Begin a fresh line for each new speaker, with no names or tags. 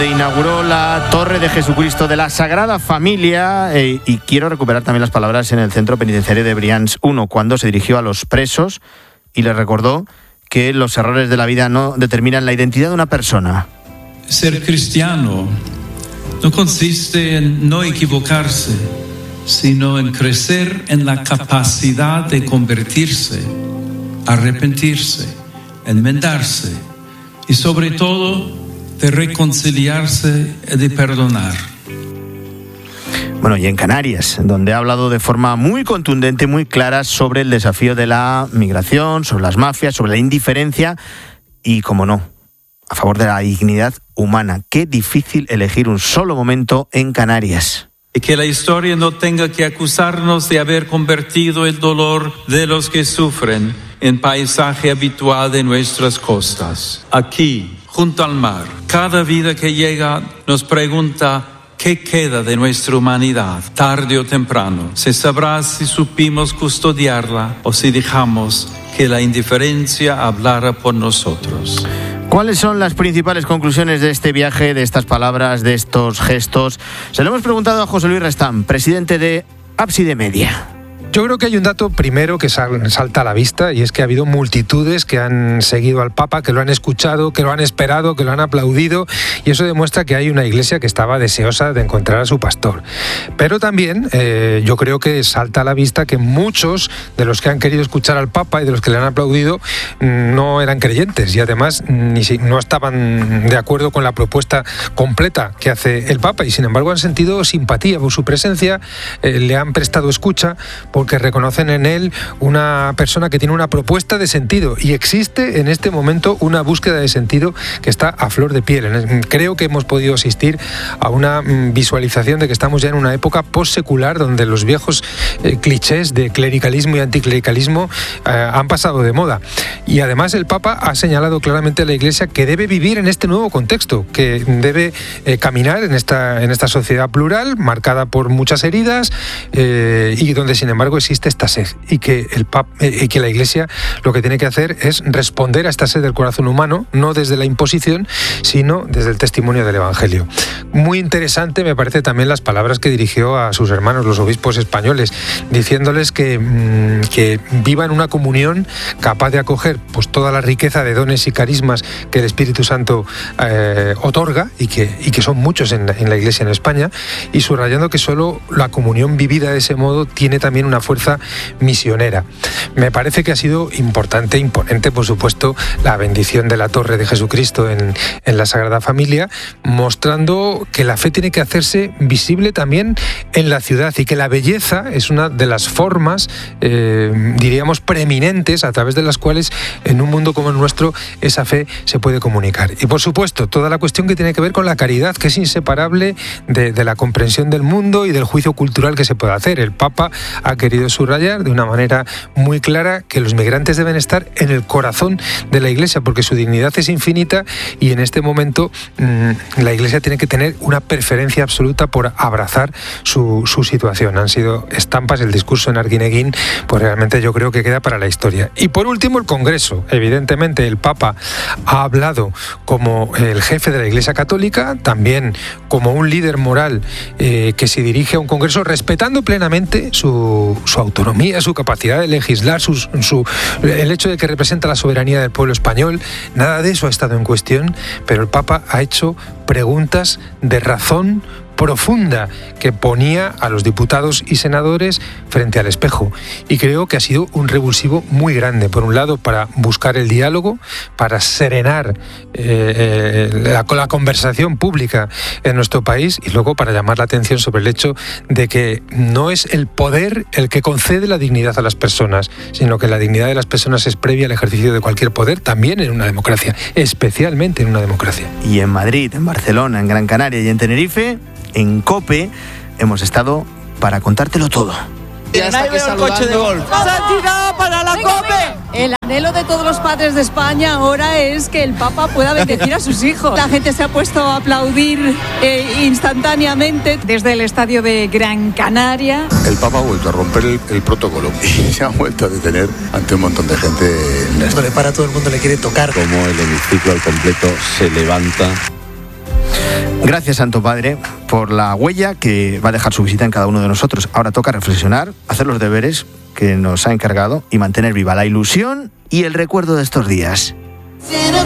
donde inauguró la Torre de Jesucristo de la Sagrada Familia, y quiero recuperar también las palabras en el centro penitenciario de Brians 1, cuando se dirigió a los presos y les recordó que los errores de la vida no determinan la identidad de una persona.
Ser cristiano no consiste en no equivocarse, sino en crecer en la capacidad de convertirse, arrepentirse, enmendarse y sobre todo de reconciliarse y de perdonar.
Bueno, y en Canarias, donde ha hablado de forma muy contundente, muy clara sobre el desafío de la migración, sobre las mafias, sobre la indiferencia y, como no, a favor de la dignidad humana. Qué difícil elegir un solo momento en Canarias.
Y que la historia no tenga que acusarnos de haber convertido el dolor de los que sufren en paisaje habitual de nuestras costas. Aquí, junto al mar, cada vida que llega nos pregunta qué queda de nuestra humanidad. Tarde o temprano se sabrá si supimos custodiarla o si dejamos que la indiferencia hablara por nosotros.
¿Cuáles son las principales conclusiones de este viaje, de estas palabras, de estos gestos? Se lo hemos preguntado a José Luis Restán, presidente de Ábside Media.
Yo creo que hay un dato primero que salta a la vista, y es que ha habido multitudes que han seguido al Papa, que lo han escuchado, que lo han esperado, que lo han aplaudido, y eso demuestra que hay una iglesia que estaba deseosa de encontrar a su pastor. Pero también yo creo que salta a la vista que muchos de los que han querido escuchar al Papa y de los que le han aplaudido no eran creyentes, y además no estaban de acuerdo con la propuesta completa que hace el Papa, y sin embargo han sentido simpatía por su presencia, le han prestado escucha, porque reconocen en él una persona que tiene una propuesta de sentido, y existe en este momento una búsqueda de sentido que está a flor de piel. Creo que hemos podido asistir a una visualización de que estamos ya en una época postsecular donde los viejos clichés de clericalismo y anticlericalismo han pasado de moda, y además el Papa ha señalado claramente a la Iglesia que debe vivir en este nuevo contexto, que debe caminar en esta sociedad plural marcada por muchas heridas, y donde sin embargo existe esta sed, y que que la Iglesia lo que tiene que hacer es responder a esta sed del corazón humano, no desde la imposición, sino desde el testimonio del Evangelio. Muy interesante me parece también las palabras que dirigió a sus hermanos, los obispos españoles, diciéndoles que vivan una comunión capaz de acoger pues toda la riqueza de dones y carismas que el Espíritu Santo otorga, y que son muchos en la Iglesia en España, y subrayando que solo la comunión vivida de ese modo tiene también una fuerza misionera. Me parece que ha sido importante, imponente, por supuesto, la bendición de la Torre de Jesucristo en la Sagrada Familia, mostrando que la fe tiene que hacerse visible también en la ciudad, y que la belleza es una de las formas, diríamos, preeminentes a través de las cuales en un mundo como el nuestro esa fe se puede comunicar. Y por supuesto, toda la cuestión que tiene que ver con la caridad, que es inseparable de la comprensión del mundo y del juicio cultural que se puede hacer. El Papa ha querido subrayar de una manera muy clara que los migrantes deben estar en el corazón de la Iglesia, porque su dignidad es infinita, y en este momento la Iglesia tiene que tener una preferencia absoluta por abrazar su situación. Han sido estampas, el discurso en Arguineguín, pues realmente yo creo que queda para la historia. Y por último, el Congreso. Evidentemente el Papa ha hablado como el jefe de la Iglesia Católica, también como un líder moral que se dirige a un Congreso respetando plenamente su autonomía, su capacidad de legislar, el hecho de que representa la soberanía del pueblo español. Nada de eso ha estado en cuestión, pero el Papa ha hecho preguntas de razón profunda que ponía a los diputados y senadores frente al espejo, y creo que ha sido un revulsivo muy grande, por un lado para buscar el diálogo, para serenar la conversación pública en nuestro país, y luego para llamar la atención sobre el hecho de que no es el poder el que concede la dignidad a las personas, sino que la dignidad de las personas es previa al ejercicio de cualquier poder, también en una democracia, especialmente en una democracia.
Y en Madrid, en Barcelona, en Gran Canaria y en Tenerife, en COPE, hemos estado para contártelo todo.
Ya está aquí saludando. El coche de golf.
¡Santidad para la COPE! El anhelo de todos los padres de España ahora es que el Papa pueda bendecir a sus hijos. La gente se ha puesto a aplaudir instantáneamente desde el estadio de Gran Canaria.
El Papa ha vuelto a romper el protocolo y se ha vuelto a detener ante un montón de gente.
Esto le para a todo el mundo, le quiere tocar.
Como el hemiciclo al completo se levanta.
Gracias, Santo Padre, por la huella que va a dejar su visita en cada uno de nosotros. Ahora toca reflexionar, hacer los deberes que nos ha encargado y mantener viva la ilusión y el recuerdo de estos días.